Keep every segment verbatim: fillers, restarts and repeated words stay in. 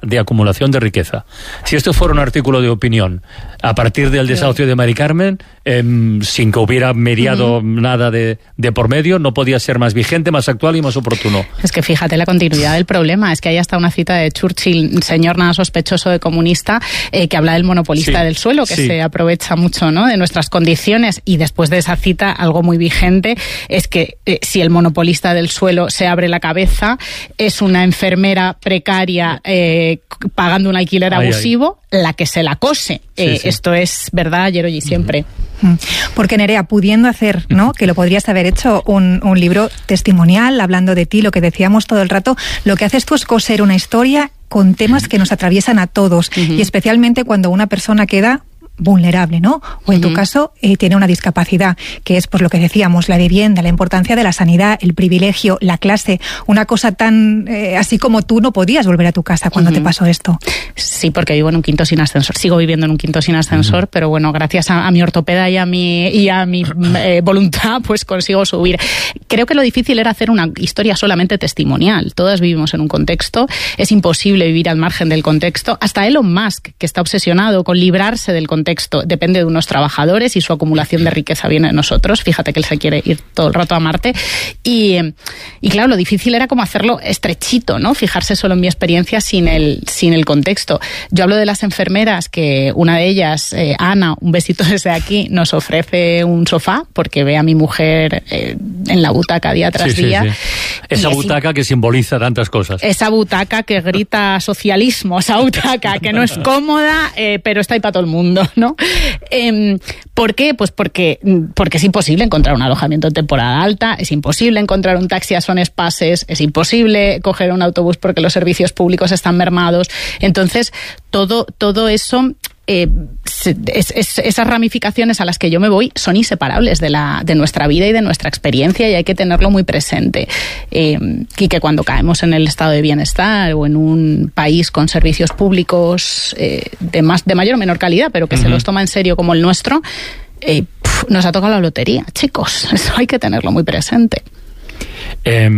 de acumulación de riqueza. Si esto fuera un artículo de opinión, a partir del desahucio de Mari Carmen, eh, sin que hubiera mediado uh-huh. nada de, de por medio, no podía ser más vigente, más actual y más oportuno. Es que fíjate la continuidad del problema, es que hay hasta una cita de Churchill, señor nada sospechoso de comunista, eh, que habla del monopolista sí, del suelo, que sí. se aprovecha mucho, ¿no?, de nuestras condiciones, y después de esa cita, algo muy vigente es que eh, si el monopolista del suelo se abre la cabeza, es una enfermera precaria eh, pagando un alquiler ay, abusivo ay. la que se la cose. Sí, eh, sí. Esto es verdad ayer, hoy y siempre. Porque Nerea, pudiendo hacer, ¿no?, que lo podrías haber hecho un, un libro testimonial, hablando de ti, lo que decíamos todo el rato, lo que haces tú es coser una historia con temas que nos atraviesan a todos, uh-huh. y especialmente cuando una persona queda vulnerable, ¿no? O en uh-huh. tu caso, eh, tiene una discapacidad, que es por lo que decíamos, la vivienda, la importancia de la sanidad, el privilegio, la clase, una cosa tan eh, así como tú no podías volver a tu casa cuando uh-huh. te pasó esto. Sí, porque vivo en un quinto sin ascensor, sigo viviendo en un quinto sin ascensor, uh-huh. pero bueno, gracias a, a mi ortopeda y a mi, y a mi eh, voluntad, pues consigo subir. Creo que lo difícil era hacer una historia solamente testimonial. Todas vivimos en un contexto, es imposible vivir al margen del contexto. Hasta Elon Musk, que está obsesionado con librarse del contexto, Texto, depende de unos trabajadores y su acumulación de riqueza viene de nosotros. Fíjate que él se quiere ir todo el rato a Marte. Y, y claro, lo difícil era como hacerlo estrechito, ¿no? Fijarse solo en mi experiencia sin el, sin el contexto. Yo hablo de las enfermeras, que una de ellas, eh, Ana, un besito desde aquí, nos ofrece un sofá porque ve a mi mujer eh, en la butaca día tras sí, día. Sí, sí. Esa butaca es, que simboliza tantas cosas. Esa butaca que grita socialismo, esa butaca que no es cómoda, eh, pero está ahí para todo el mundo, ¿no? Eh, ¿Por qué? Pues porque, porque es imposible encontrar un alojamiento en temporada alta, es imposible encontrar un taxi a son espases, es imposible coger un autobús porque los servicios públicos están mermados. Entonces, todo, todo eso... Eh, es, es, esas ramificaciones a las que yo me voy son inseparables de, la, de nuestra vida y de nuestra experiencia, y hay que tenerlo muy presente. Eh, y que cuando caemos en el estado de bienestar o en un país con servicios públicos eh, de, más, de mayor o menor calidad, pero que uh-huh. se los toma en serio como el nuestro, eh, pf, nos ha tocado la lotería, chicos. Eso hay que tenerlo muy presente. Eh,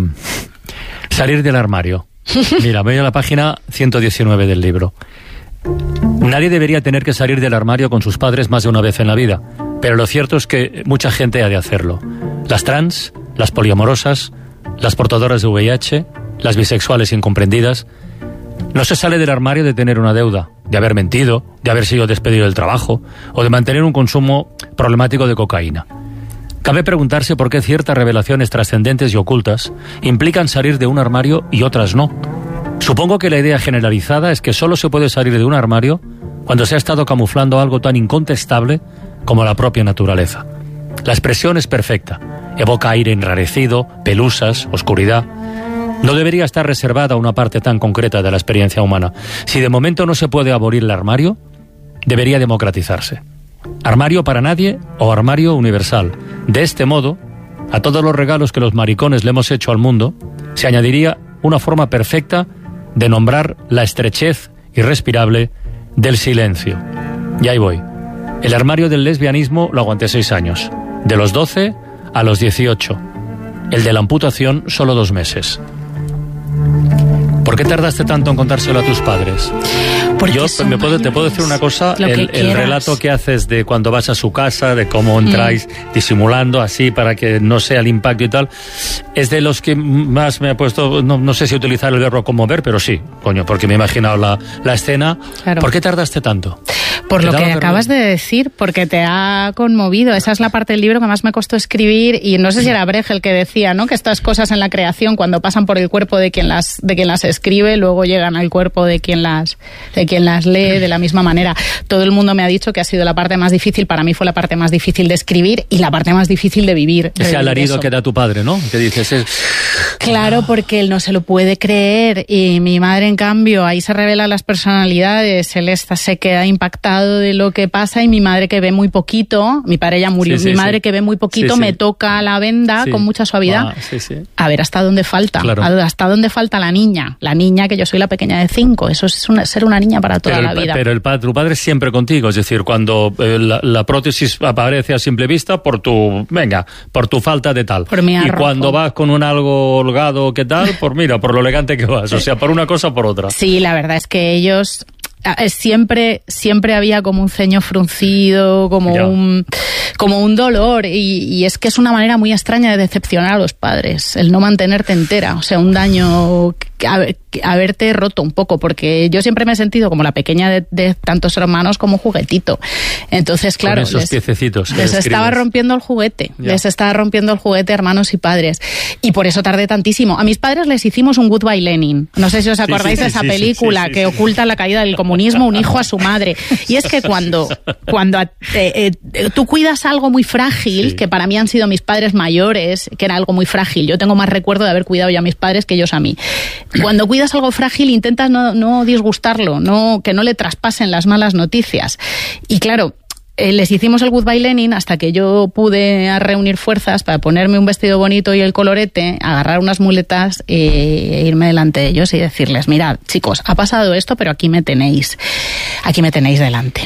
salir del armario. Mira, voy a la página ciento diecinueve del libro. Nadie debería tener que salir del armario con sus padres más de una vez en la vida, pero lo cierto es que mucha gente ha de hacerlo. Las trans, las poliamorosas, las portadoras de V I H, las bisexuales incomprendidas. No se sale del armario de tener una deuda, de haber mentido, de haber sido despedido del trabajo o de mantener un consumo problemático de cocaína. Cabe preguntarse por qué ciertas revelaciones trascendentes y ocultas implican salir de un armario y otras no. Supongo que la idea generalizada es que solo se puede salir de un armario cuando se ha estado camuflando algo tan incontestable como la propia naturaleza. La expresión es perfecta, evoca aire enrarecido, pelusas, oscuridad. No debería estar reservada a una parte tan concreta de la experiencia humana. Si de momento no se puede abolir el armario, debería democratizarse. Armario para nadie o armario universal. De este modo, a todos los regalos que los maricones le hemos hecho al mundo, se añadiría una forma perfecta de nombrar la estrechez irrespirable del silencio. Y ahí voy. El armario del lesbianismo lo aguanté seis años. De los doce a los dieciocho. El de la amputación solo dos meses. ¿Por qué tardaste tanto en contárselo a tus padres? Porque Yo me puedo, te puedo decir una cosa, el, el relato que haces de cuando vas a su casa, de cómo entráis mm. disimulando así para que no sea el impacto y tal, es de los que más me ha puesto, no, no sé si utilizar el verbo conmover, pero sí, coño, porque me he imaginado la, la escena. Claro. ¿Por qué tardaste tanto? Por lo que acabas de decir, porque te ha conmovido. Esa es la parte del libro que más me costó escribir, y no sé si era Brecht el que decía, ¿no?, que estas cosas en la creación, cuando pasan por el cuerpo de quien las, de quien las escribe, luego llegan al cuerpo de quien las, de quien las lee de la misma manera. Todo el mundo me ha dicho que ha sido la parte más difícil. Para mí fue la parte más difícil de escribir y la parte más difícil de vivir. Ese alarido que da tu padre, ¿no? Que dices es... Claro, porque él no se lo puede creer, y mi madre, en cambio, ahí se revelan las personalidades. Él está, se queda impactado de lo que pasa, y mi madre, que ve muy poquito, mi padre ya murió, sí, sí, mi madre sí. que ve muy poquito, sí, me sí. toca la venda sí. con mucha suavidad. Ah, sí, sí. A ver hasta dónde falta, claro. hasta dónde falta la niña, la niña que yo soy la pequeña de cinco, eso es una, ser una niña para toda pero la el, vida. Pero el padre, tu padre es siempre contigo, es decir, cuando eh, la, la prótesis aparece a simple vista por tu, venga, por tu falta de tal. Por mi y cuando vas con un algo holgado, ¿qué tal? Por mira, por lo elegante que vas, o sea, por una cosa o por otra. Sí, la verdad es que ellos... Siempre, siempre había como un ceño fruncido, como ya. un como un dolor, y, y es que es una manera muy extraña de decepcionar a los padres, el no mantenerte entera, o sea, un daño, haberte roto un poco, porque yo siempre me he sentido como la pequeña de, de tantos hermanos, como un juguetito. Entonces, claro, con esos les, piececitos les estaba rompiendo el juguete, ya. les estaba rompiendo el juguete hermanos y padres, y por eso tardé tantísimo. A mis padres les hicimos un Goodbye Lenin, no sé si os acordáis sí, sí, de esa sí, película sí, sí, sí, que sí. oculta la caída del comunismo, un hijo a su madre, y es que cuando, cuando eh, eh, tú cuidas algo muy frágil, sí. que para mí han sido mis padres mayores, que era algo muy frágil, yo tengo más recuerdo de haber cuidado ya a mis padres que ellos a mí. Cuando cuidas algo frágil intentas no, no disgustarlo, no, que no le traspasen las malas noticias, y claro, eh, les hicimos el Goodbye Lenin hasta que yo pude reunir fuerzas para ponerme un vestido bonito y el colorete, agarrar unas muletas e irme delante de ellos y decirles, mirad, chicos, ha pasado esto, pero aquí me tenéis, aquí me tenéis delante.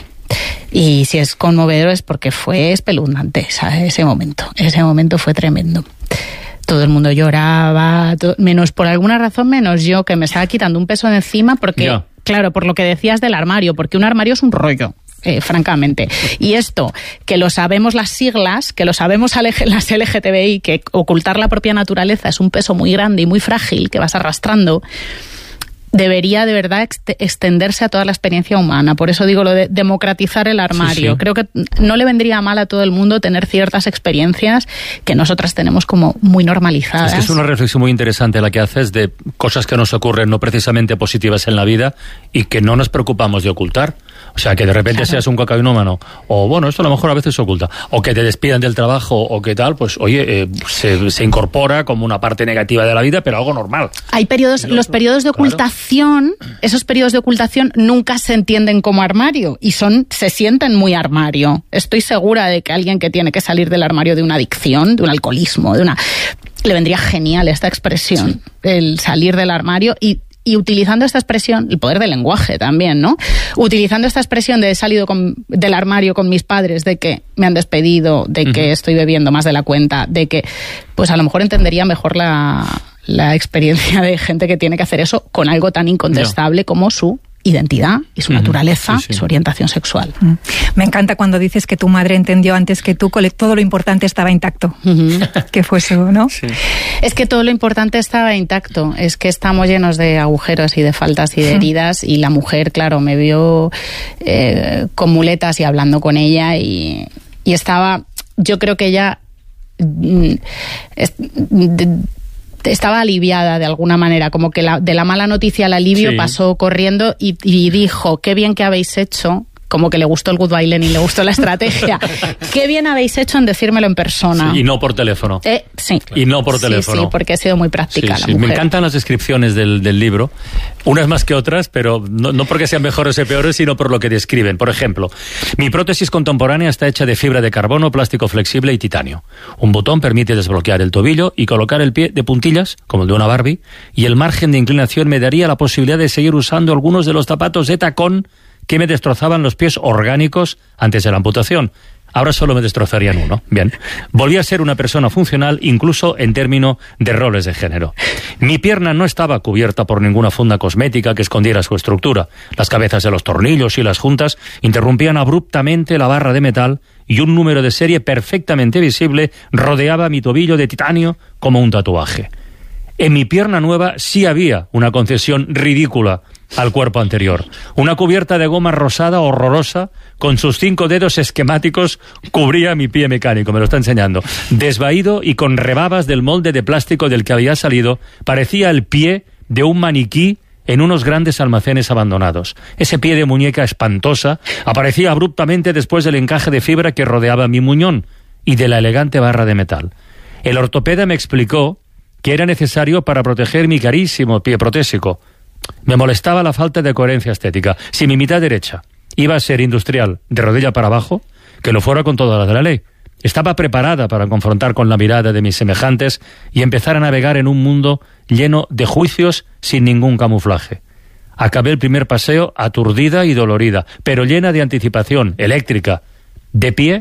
Y si es conmovedor es porque fue espeluznante, ¿sabes? Ese momento, ese momento fue tremendo. Todo el mundo lloraba, todo, menos por alguna razón, menos yo, que me estaba quitando un peso de encima porque, yeah. claro, por lo que decías del armario, porque un armario es un rollo. Eh, francamente. Y esto, que lo sabemos las siglas, que lo sabemos las L G T B I, que ocultar la propia naturaleza es un peso muy grande y muy frágil que vas arrastrando, debería de verdad ex extenderse a toda la experiencia humana. Por eso digo lo de democratizar el armario. Sí, sí. Creo que no le vendría mal a todo el mundo tener ciertas experiencias que nosotras tenemos como muy normalizadas. Es que es una reflexión muy interesante la que haces de cosas que nos ocurren no precisamente positivas en la vida y que no nos preocupamos de ocultar. O sea, que de repente claro. seas un cocainómano, o bueno, esto a lo mejor a veces se oculta, o que te despidan del trabajo, o qué tal, pues oye, eh, se, se incorpora como una parte negativa de la vida, pero algo normal. Hay periodos, los periodos de ocultación, claro. esos periodos de ocultación nunca se entienden como armario, y son, se sienten muy armario. Estoy segura de que alguien que tiene que salir del armario de una adicción, de un alcoholismo, de una... le vendría genial esta expresión, sí. el salir del armario, y Y utilizando esta expresión, el poder del lenguaje también, ¿no? Utilizando esta expresión de he salido con, del armario con mis padres, de que me han despedido, de que uh-huh. estoy bebiendo más de la cuenta, de que, pues a lo mejor entendería mejor la, la experiencia de gente que tiene que hacer eso con algo tan incontestable no. como su identidad y su uh-huh. naturaleza sí, sí. y su orientación sexual. Uh-huh. Me encanta cuando dices que tu madre entendió antes que tú que todo lo importante estaba intacto. Uh-huh. Que fue eso, ¿no? Sí. Es que todo lo importante estaba intacto. Es que estamos llenos de agujeros y de faltas y de heridas, y la mujer, claro, me vio eh, con muletas y hablando con ella, y, y estaba, yo creo que ella mm, es, de, estaba aliviada de alguna manera, como que la, de la mala noticia al alivio sí. pasó corriendo y, y dijo, qué bien que habéis hecho, como que le gustó el Goodbye Lenin, le gustó la estrategia, qué bien habéis hecho en decírmelo en persona. Sí, y no por teléfono. Eh, sí. Y no por teléfono. Sí, sí, porque ha sido muy práctica sí, la sí. mujer. Me encantan las descripciones del, del libro, unas más que otras, pero no, no porque sean mejores o peores, sino por lo que describen. Por ejemplo, mi prótesis contemporánea está hecha de fibra de carbono, plástico flexible y titanio. Un botón permite desbloquear el tobillo y colocar el pie de puntillas, como el de una Barbie, y el margen de inclinación me daría la posibilidad de seguir usando algunos de los zapatos de tacón que me destrozaban los pies orgánicos antes de la amputación. Ahora solo me destrozarían uno. Bien. Volví a ser una persona funcional, incluso en términos de roles de género. Mi pierna no estaba cubierta por ninguna funda cosmética que escondiera su estructura. Las cabezas de los tornillos y las juntas interrumpían abruptamente la barra de metal, y un número de serie perfectamente visible rodeaba mi tobillo de titanio como un tatuaje. En mi pierna nueva sí había una concesión ridícula al cuerpo anterior. Una cubierta de goma rosada horrorosa con sus cinco dedos esquemáticos cubría mi pie mecánico, me lo está enseñando. Desvaído y con rebabas del molde de plástico del que había salido, parecía el pie de un maniquí en unos grandes almacenes abandonados. Ese pie de muñeca espantosa aparecía abruptamente después del encaje de fibra que rodeaba mi muñón y de la elegante barra de metal. El ortopeda me explicó que era necesario para proteger mi carísimo pie protésico. Me molestaba la falta de coherencia estética. Si mi mitad derecha iba a ser industrial de rodilla para abajo, que lo fuera con todas las de la ley. Estaba preparada para confrontar con la mirada de mis semejantes y empezar a navegar en un mundo lleno de juicios sin ningún camuflaje. Acabé el primer paseo aturdida y dolorida, pero llena de anticipación, eléctrica. De pie,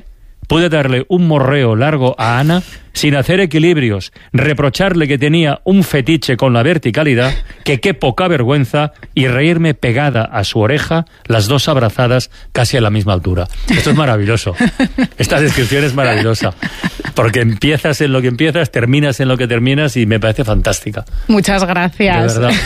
pude darle un morreo largo a Ana sin hacer equilibrios, reprocharle que tenía un fetiche con la verticalidad, que qué poca vergüenza, y reírme pegada a su oreja, las dos abrazadas casi a la misma altura. Esto es maravilloso. Esta descripción es maravillosa. Porque empiezas en lo que empiezas, terminas en lo que terminas, y me parece fantástica. Muchas gracias. De verdad.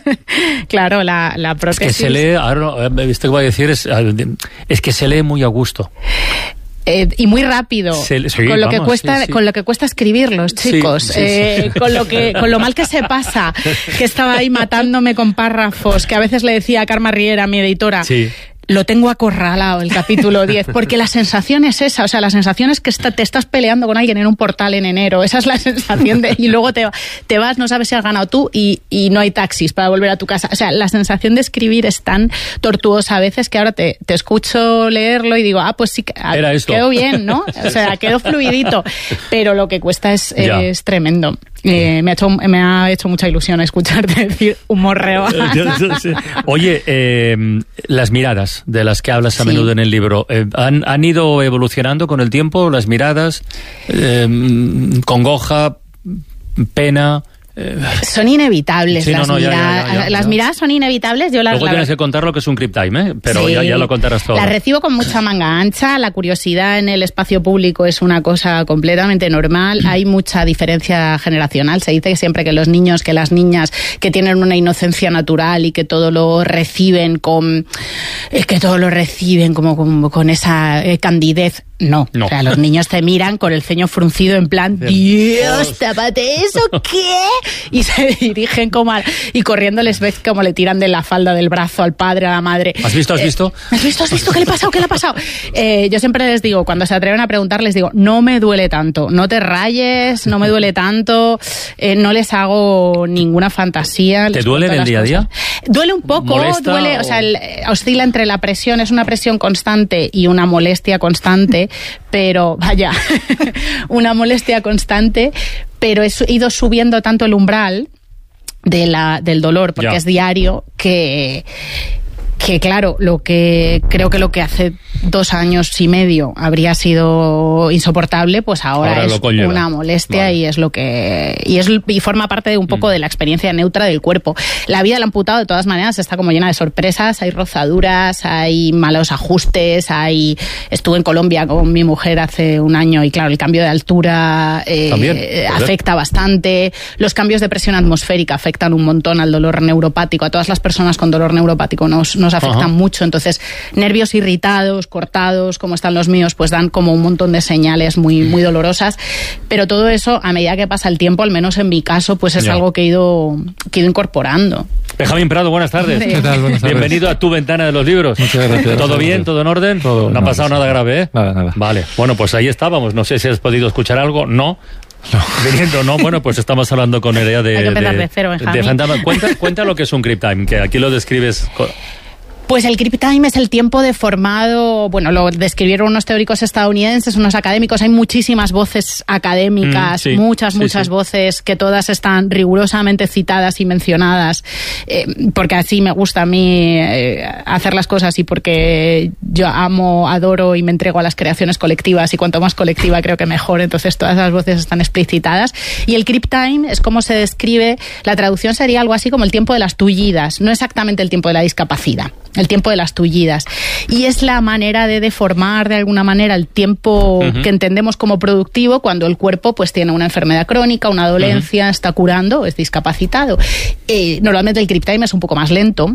Claro, la, la prótesis... Es que se lee, ahora no, ¿viste qué voy a decir? Es, es que se lee muy a gusto. Eh, y muy rápido, Se, sí, con lo vamos, que cuesta sí, sí. con lo que cuesta escribirlos, chicos, Sí, sí, eh, sí. con lo que con lo mal que se pasa, que estaba ahí matándome con párrafos, que a veces le decía a Karma Riera, mi editora, Sí. lo tengo acorralado el capítulo diez, porque la sensación es esa, o sea, la sensación es que está, te estás peleando con alguien en un portal en enero, esa es la sensación de, y luego te, te vas, no sabes si has ganado tú y, y no hay taxis para volver a tu casa, o sea, la sensación de escribir es tan tortuosa a veces que ahora te, te escucho leerlo y digo, ah, pues sí, Era esto. quedó bien, ¿no? O sea, quedó fluidito, pero lo que cuesta es, es tremendo. Eh, me, ha hecho, me ha hecho mucha ilusión escucharte decir un morreo. Oye, eh, las miradas de las que hablas a Sí. menudo en el libro, eh, ¿han, ¿han ido evolucionando con el tiempo las miradas? Eh, congoja, pena... Eh, Son inevitables Sí, no, las no, ya, miradas. ya, ya, ya, las ya. miradas son inevitables. Yo las luego la tienes ver- que contar lo que es un Crypt Time, ¿eh? Pero Sí. ya, ya lo contarás todo. La recibo con mucha manga ancha. La curiosidad en el espacio público es una cosa completamente normal. Hay mucha diferencia generacional. Se dice siempre que los niños, que las niñas que tienen una inocencia natural y que todo lo reciben con... Es que todo lo reciben como, como con esa eh, candidez. No. No. O sea, los niños te miran con el ceño fruncido en plan, Dios, tápate eso, ¿qué? Y se dirigen como al, y corriendo les ves como le tiran de la falda del brazo al padre, a la madre. ¿Has visto, has Eh, visto? ¿Has visto, has visto? ¿Qué le ha pasado? ¿Qué le ha pasado? Eh, yo siempre les digo, cuando se atreven a preguntar, les digo, no me duele tanto, no te rayes, no me duele tanto, eh, no les hago ninguna fantasía. ¿Te les duele cuento en el las día a cosas. Duele un poco, ¿Molesta duele, o- o sea, el, eh, oscila entre la presión, es una presión constante y una molestia constante, pero vaya, una molestia constante, pero he su- ido subiendo tanto el umbral de la, del dolor, porque Ya. es diario, que, que claro, lo que creo que lo que hace dos años y medio habría sido insoportable, pues ahora, Ahora lo es conlleva. una molestia. Vale. y es lo que y es y forma parte de un poco Mm. de la experiencia neutra del cuerpo. La vida del amputado de todas maneras está como llena de sorpresas, hay rozaduras, hay malos ajustes, hay estuve en Colombia con mi mujer hace un año y claro, el cambio de altura eh, También, eh, joder. afecta bastante, los cambios de presión atmosférica afectan un montón al dolor neuropático, a todas las personas con dolor neuropático nos, nos afectan Ajá. mucho, entonces nervios irritados, cortados, como están los míos, pues dan como un montón de señales muy, muy dolorosas, pero todo eso a medida que pasa el tiempo, al menos en mi caso, pues es Ya. algo que he ido, que he ido incorporando. Benjamín Prado, buenas tardes. Hombre. ¿Qué tal? Buenas tardes. Bienvenido a tu ventana de los libros. Muchas gracias. ¿Todo bien? ¿Todo en orden? Todo, no ha no, pasado sí. nada grave, ¿eh? Nada, nada. Vale. Bueno, pues ahí estábamos. No sé si has podido escuchar algo. No. Viniendo, no. Bueno, pues estamos hablando con Nerea de... Hay que empezar de cero, Benjamín. Fantasma. Cuenta, cuenta lo que es un Crypt Time, que aquí lo describes... co- Pues el Crypt Time es el tiempo deformado, bueno, lo describieron unos teóricos estadounidenses, unos académicos, hay muchísimas voces académicas, Mm, sí, muchas, sí, muchas sí. voces que todas están rigurosamente citadas y mencionadas, eh, porque así me gusta a mí eh, hacer las cosas y porque yo amo, adoro y me entrego a las creaciones colectivas y cuanto más colectiva creo que mejor, entonces todas las voces están explicitadas. Y el Crypt Time es como se describe, la traducción sería algo así como el tiempo de las tullidas, no exactamente el tiempo de la discapacidad. El tiempo de las tullidas. Y es la manera de deformar de alguna manera el tiempo Uh-huh. que entendemos como productivo cuando el cuerpo pues tiene una enfermedad crónica, una dolencia, uh-huh. está curando, es discapacitado. Eh, normalmente el Crypt Time es un poco más lento.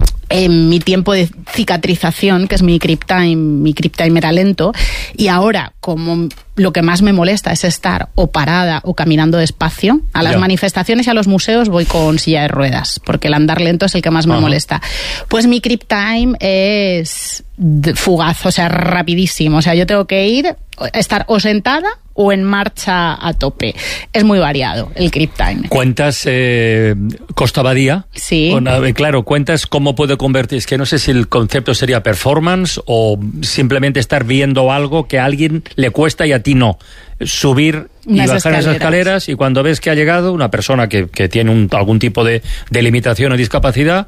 En mi tiempo de cicatrización, que es mi Crypt Time, mi Crypt Time era lento, y ahora, como lo que más me molesta es estar o parada o caminando despacio, a las Ya. manifestaciones y a los museos voy con silla de ruedas, porque el andar lento es el que más me Ajá. molesta. Pues mi Crypt Time es de- fugaz, o sea, rapidísimo. O sea, yo tengo que ir, estar o sentada o en marcha a tope. Es muy variado el Crypt Time. ¿Cuentas eh, Costa Badía? Sí. Con, eh, claro, cuentas cómo puede convertir... Es que no sé si el concepto sería performance o simplemente estar viendo algo que a alguien le cuesta y a ti no. Subir y Unas bajar esas escaleras. escaleras y cuando ves que ha llegado una persona que, que tiene un, algún tipo de, de limitación o discapacidad,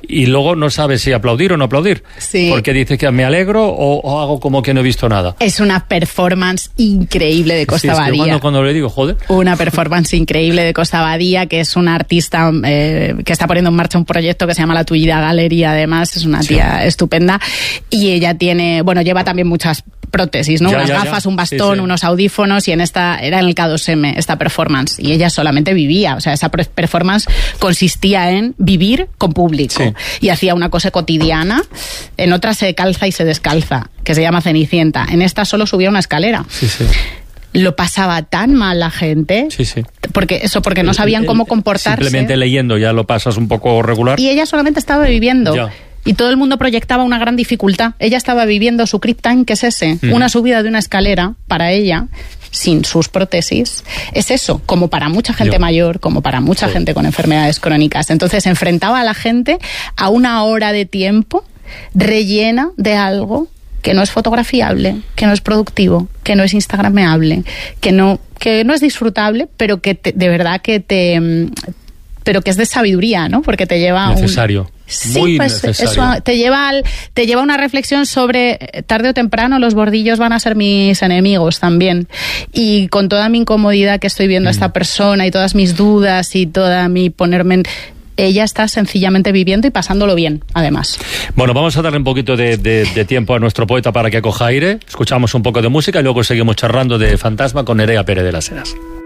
y luego no sabe si aplaudir o no aplaudir. Sí. Porque dice que me alegro o, o hago como que no he visto nada. Es una performance increíble de Costa sí, es que Badía. cuando, cuando le digo, joder. Una performance increíble de Costa Badía, que es una artista eh, que está poniendo en marcha un proyecto que se llama La Tullida Gallery, además, es una tía sí. estupenda. Y ella tiene, bueno, lleva también muchas prótesis, ¿no? Ya, Unas ya, gafas, ya. un bastón, sí, sí. unos audífonos, y en esta, era en el K dos M, esta performance. Y ella solamente vivía, o sea, esa performance consistía en vivir con público. Sí. Y hacía una cosa cotidiana, en otra se calza y se descalza, que se llama Cenicienta. En esta solo subía una escalera. Sí, sí. Lo pasaba tan mal la gente, sí, sí. porque eso, porque no sabían cómo comportarse. Simplemente leyendo ya lo pasas un poco regular. Y ella solamente estaba viviendo. Ya. Y todo el mundo proyectaba una gran dificultad. Ella estaba viviendo su Crip Time, que es ese, mm. una subida de una escalera para ella, sin sus prótesis. Es eso, como para mucha gente Yo. mayor, como para mucha sí. gente con enfermedades crónicas. Entonces enfrentaba a la gente a una hora de tiempo rellena de algo que no es fotografiable, que no es productivo, que no es instagrameable, que no, que no es disfrutable, pero que te, de verdad que te... pero que es de sabiduría, ¿no? Porque te lleva a necesario. Un... Sí, Muy pues necesario. Eso te lleva al, te lleva a una reflexión sobre tarde o temprano los bordillos van a ser mis enemigos también. Y con toda mi incomodidad que estoy viendo mm. a esta persona y todas mis dudas y toda mi ponerme en... ella está sencillamente viviendo y pasándolo bien, además. Bueno, vamos a darle un poquito de, de, de tiempo a nuestro poeta para que coja aire. Escuchamos un poco de música y luego seguimos charlando de Fantasma con Nerea Pérez de las Heras.